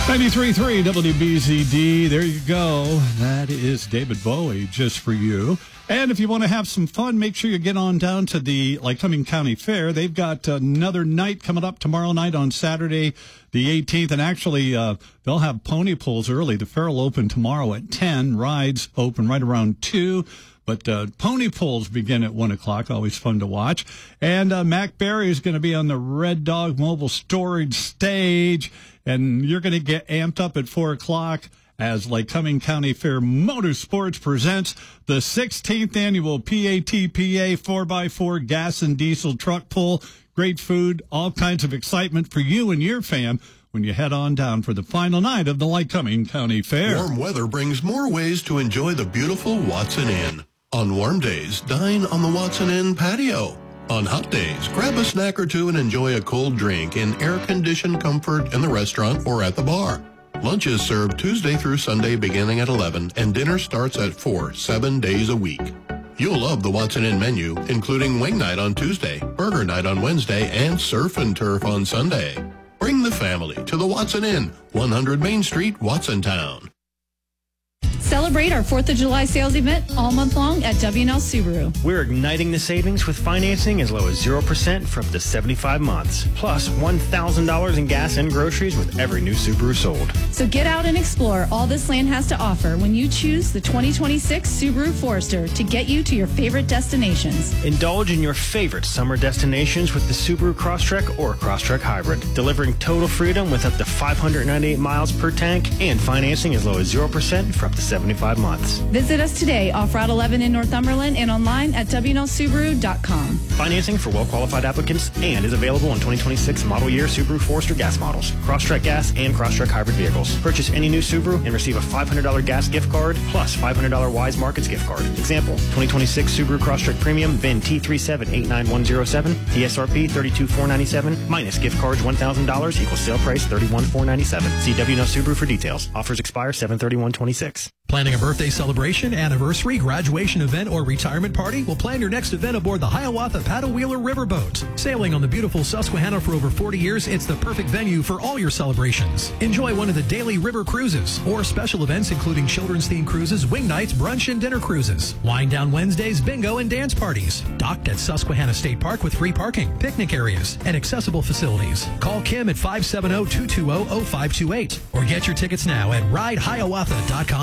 93.3 WBZD. There you go. That is David Bowie just for you. And if you want to have some fun, make sure you get on down to the Lycoming County Fair. They've got another night coming up tomorrow night on Saturday, the 18th. And actually, they'll have pony pulls early. The fair will open tomorrow at 10. Rides open right around 2. But pony pulls begin at 1 o'clock. Always fun to watch. And Mac Berry is going to be on the Red Dog Mobile Storage stage. And you're going to get amped up at 4 o'clock as Lycoming County Fair Motorsports presents the 16th annual PATPA 4x4 gas and diesel truck pull. Great food, all kinds of excitement for you and your fam when you head on down for the final night of the Lycoming County Fair. Warm weather brings more ways to enjoy the beautiful Watson Inn. On warm days, dine on the Watson Inn patio. On hot days, grab a snack or two and enjoy a cold drink in air-conditioned comfort in the restaurant or at the bar. Lunch is served Tuesday through Sunday beginning at 11, and dinner starts at 4, 7 days a week. You'll love the Watson Inn menu, including wing night on Tuesday, burger night on Wednesday, and surf and turf on Sunday. Bring the family to the Watson Inn, 100 Main Street, Watsontown. Celebrate our 4th of July sales event all month long at W&L Subaru. We're igniting the savings with financing as low as 0% for up to 75 months. Plus $1,000 in gas and groceries with every new Subaru sold. So get out and explore all this land has to offer when you choose the 2026 Subaru Forester to get you to your favorite destinations. Indulge in your favorite summer destinations with the Subaru Crosstrek or Crosstrek Hybrid, delivering total freedom with up to 598 miles per tank and financing as low as 0% for up to 75 months. Visit us today off Route 11 in Northumberland and online at WNLSubaru.com. Financing for well-qualified applicants and is available on 2026 model year Subaru Forester gas models, Crosstrek gas, and Crosstrek hybrid vehicles. Purchase any new Subaru and receive a $500 gas gift card plus $500 Wise Markets gift card. Example, 2026 Subaru Crosstrek Premium VIN T3789107, TSRP $32,497 minus gift cards $1,000 equals sale price $31,497. See WNL Subaru for details. Offers expire 7/31/26. Planning a birthday celebration, anniversary, graduation event, or retirement party? Well, plan your next event aboard the Hiawatha Paddle Wheeler Riverboat. Sailing on the beautiful Susquehanna for over 40 years, it's the perfect venue for all your celebrations. Enjoy one of the daily river cruises or special events including children's themed cruises, wing nights, brunch, and dinner cruises. Wind down Wednesdays, bingo, and dance parties. Docked at Susquehanna State Park with free parking, picnic areas, and accessible facilities. Call Kim at 570-220-0528 or get your tickets now at ridehiawatha.com.